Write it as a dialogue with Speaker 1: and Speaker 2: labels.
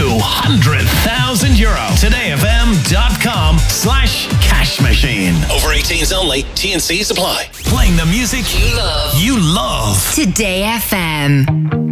Speaker 1: 200,000 euro. TodayFM.com/cash machine.
Speaker 2: Over 18s only. T&Cs apply.
Speaker 1: Playing the music you love.
Speaker 3: Today FM.